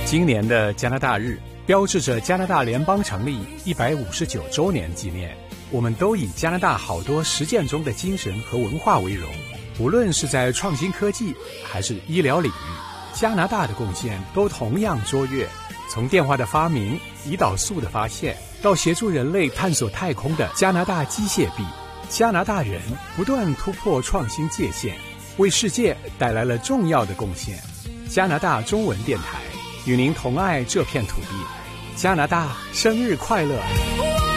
今年的加拿大日标志着加拿大联邦成立159周年纪念，我们都以加拿大好多实践中的精神和文化为荣。无论是在创新科技还是医疗领域，加拿大的贡献都同样卓越。从电话的发明、胰岛素的发现，到协助人类探索太空的加拿大机械臂，加拿大人不断突破创新界限，为世界带来了重要的贡献。加拿大中文电台与您同爱这片土地。加拿大生日快乐！